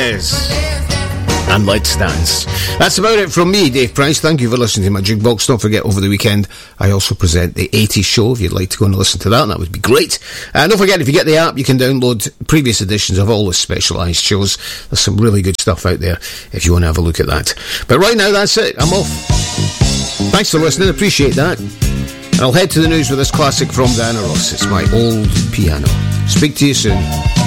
Yes. And Let's Dance. That's about it from me, Dave Price. Thank you for listening to my Jukebox. Don't forget, over the weekend, I also present the 80s show. If you'd like to go and listen to that would be great. And don't forget, if you get the app, you can download previous editions of all the specialised shows. There's some really good stuff out there if you want to have a look at that. But right now, that's it. I'm off. Thanks for listening. Appreciate that. And I'll head to the news with this classic from Diana Ross. It's My Old Piano. Speak to you soon.